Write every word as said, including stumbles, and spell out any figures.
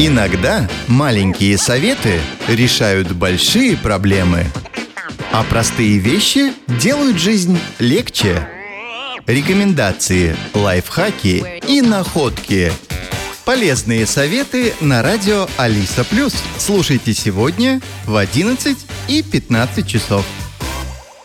Иногда маленькие советы решают большие проблемы, а простые вещи делают жизнь легче. Рекомендации, лайфхаки и находки. Полезные советы на радио Алиса Плюс. Слушайте сегодня в одиннадцать и пятнадцать часов.